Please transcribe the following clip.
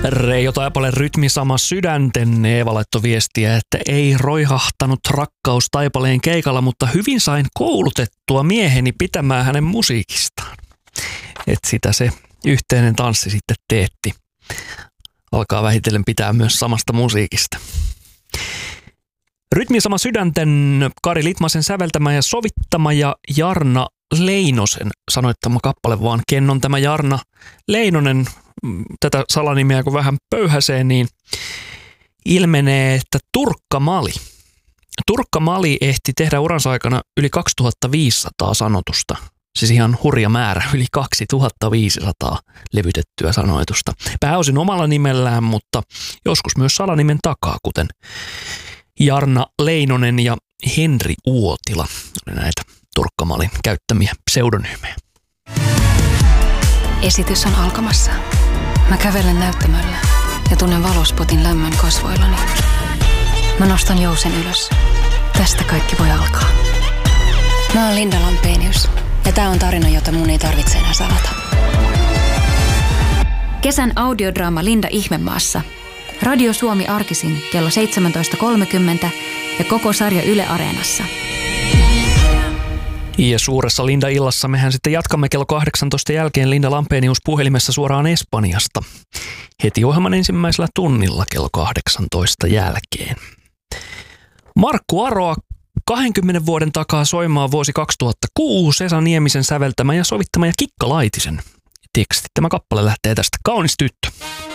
Reijo Taipaleen Rytmi sama sydänten. Eeva laittoi viestiä, että ei roihahtanut rakkaus Taipaleen keikalla, mutta hyvin sain koulutettua mieheni pitämään hänen musiikistaan. Että sitä se yhteinen tanssi sitten teetti. Alkaa vähitellen pitää myös samasta musiikista. Rytmi sama sydänten, Kari Litmasen säveltämä ja sovittama ja Jarna Leinosen sanoittama kappale, vaan kennon tämä Jarna Leinonen, tätä salanimeä kun vähän pöyhäsee, niin ilmenee, että Turkka Mali ehti tehdä uransa aikana yli 2500 sanotusta. Siis ihan hurja määrä, yli 2500 levytettyä sanoitusta. Pääosin omalla nimellään, mutta joskus myös salanimen takaa, kuten Jarna Leinonen ja Henri Uotila oli näitä Turkka Malin käyttämiä pseudonyymejä. Esitys on alkamassa. Mä kävelen näyttämöllä ja tunnen valospotin lämmön kasvoillani. Mä nostan jousen ylös. Tästä kaikki voi alkaa. Mä oon Linda Lampenius ja tää on tarina, jota mun ei tarvitse enää salata. Kesän audiodraama Linda Ihmemaassa. Radio Suomi arkisin kello 17.30 ja koko sarja Yle Areenassa. Ja suuressa Linda-illassa mehän sitten jatkamme kello 18 jälkeen Linda Lampenius puhelimessa suoraan Espanjasta. Heti ohjelman ensimmäisellä tunnilla kello 18 jälkeen. Markku Aroa 20 vuoden takaa soimaan vuosi 2006, Esa Niemisen säveltämä ja sovittama ja Kikka Laitisen teksti. Tämä kappale lähtee tästä. Kaunis tyttö.